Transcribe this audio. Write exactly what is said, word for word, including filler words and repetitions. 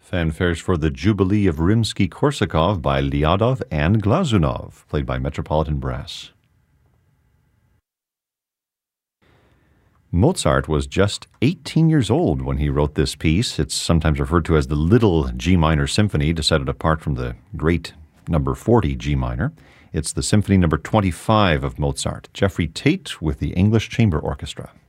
Fanfares for the Jubilee of Rimsky-Korsakov by Lyadov and Glazunov, played by Metropolitan Brass. Mozart was just eighteen years old when he wrote this piece. It's sometimes referred to as the Little G Minor Symphony to set it apart from the great number forty G Minor. It's the Symphony number twenty-five of Mozart. Jeffrey Tate with the English Chamber Orchestra.